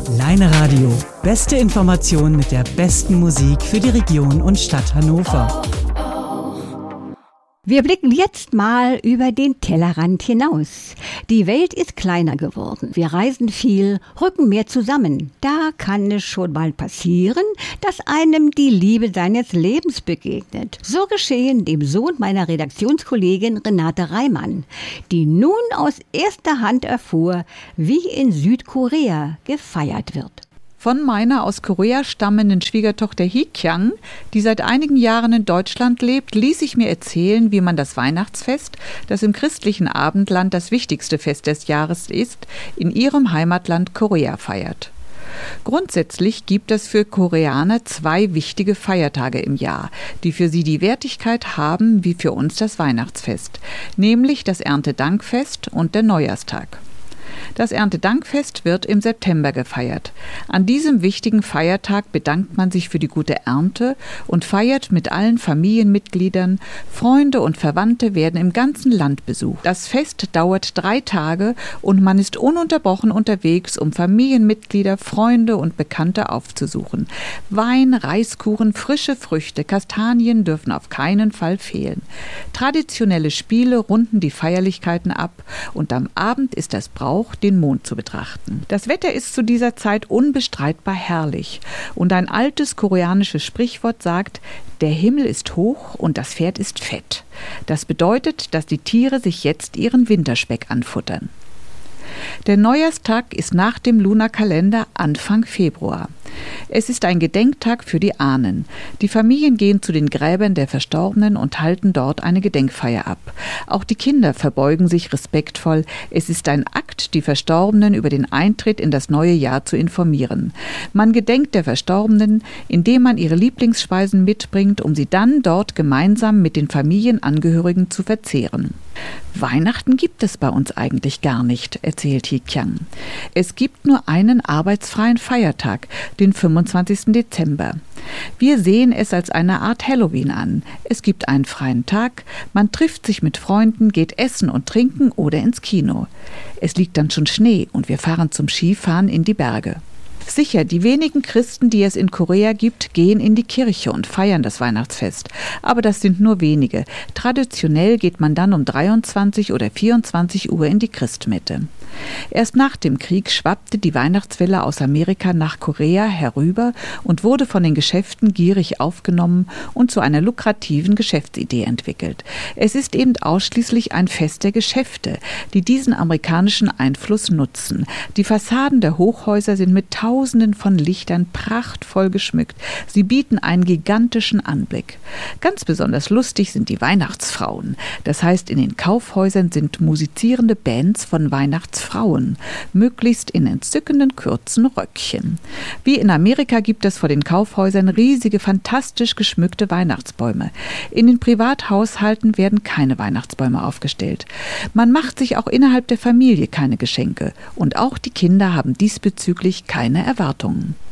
Leine Radio. Beste Informationen mit der besten Musik für die Region und Stadt Hannover. Wir blicken jetzt mal über den Tellerrand hinaus. Die Welt ist kleiner geworden. Wir reisen viel, rücken mehr zusammen. Da kann es schon mal passieren, dass einem die Liebe seines Lebens begegnet. So geschehen dem Sohn meiner Redaktionskollegin Renate Reimann, die nun aus erster Hand erfuhr, wie in Südkorea gefeiert wird. Von meiner aus Korea stammenden Schwiegertochter Hee-kyang, die seit einigen Jahren in Deutschland lebt, ließ ich mir erzählen, wie man das Weihnachtsfest, das im christlichen Abendland das wichtigste Fest des Jahres ist, in ihrem Heimatland Korea feiert. Grundsätzlich gibt es für Koreaner 2 wichtige Feiertage im Jahr, die für sie die Wertigkeit haben wie für uns das Weihnachtsfest, nämlich das Erntedankfest und der Neujahrstag. Das Erntedankfest wird im September gefeiert. An diesem wichtigen Feiertag bedankt man sich für die gute Ernte und feiert mit allen Familienmitgliedern. Freunde und Verwandte werden im ganzen Land besucht. Das Fest dauert 3 Tage und man ist ununterbrochen unterwegs, um Familienmitglieder, Freunde und Bekannte aufzusuchen. Wein, Reiskuchen, frische Früchte, Kastanien dürfen auf keinen Fall fehlen. Traditionelle Spiele runden die Feierlichkeiten ab und am Abend ist das Brauch, den Mond zu betrachten. Das Wetter ist zu dieser Zeit unbestreitbar herrlich und ein altes koreanisches Sprichwort sagt, der Himmel ist hoch und das Pferd ist fett. Das bedeutet, dass die Tiere sich jetzt ihren Winterspeck anfuttern. Der Neujahrstag ist nach dem Lunarkalender Anfang Februar. Es ist ein Gedenktag für die Ahnen. Die Familien gehen zu den Gräbern der Verstorbenen und halten dort eine Gedenkfeier ab. Auch die Kinder verbeugen sich respektvoll. Es ist ein Akt, die Verstorbenen über den Eintritt in das neue Jahr zu informieren. Man gedenkt der Verstorbenen, indem man ihre Lieblingsspeisen mitbringt, um sie dann dort gemeinsam mit den Familienangehörigen zu verzehren. Weihnachten gibt es bei uns eigentlich gar nicht, erzählt Hee-kyang. Es gibt nur einen arbeitsfreien Feiertag, den 25. Dezember. Wir sehen es als eine Art Halloween an. Es gibt einen freien Tag, man trifft sich mit Freunden, geht essen und trinken oder ins Kino. Es liegt dann schon Schnee und wir fahren zum Skifahren in die Berge. Sicher, die wenigen Christen, die es in Korea gibt, gehen in die Kirche und feiern das Weihnachtsfest. Aber das sind nur wenige. Traditionell geht man dann um 23 oder 24 Uhr in die Christmette. Erst nach dem Krieg schwappte die Weihnachtswelle aus Amerika nach Korea herüber und wurde von den Geschäften gierig aufgenommen und zu einer lukrativen Geschäftsidee entwickelt. Es ist eben ausschließlich ein Fest der Geschäfte, die diesen amerikanischen Einfluss nutzen. Die Fassaden der Hochhäuser sind mit Tausenden von Lichtern prachtvoll geschmückt. Sie bieten einen gigantischen Anblick. Ganz besonders lustig sind die Weihnachtsfrauen. Das heißt, in den Kaufhäusern sind musizierende Bands von Weihnachtsfrauen, möglichst in entzückenden kurzen Röckchen. Wie in Amerika gibt es vor den Kaufhäusern riesige, fantastisch geschmückte Weihnachtsbäume. In den Privathaushalten werden keine Weihnachtsbäume aufgestellt. Man macht sich auch innerhalb der Familie keine Geschenke und auch die Kinder haben diesbezüglich keine Erwartungen.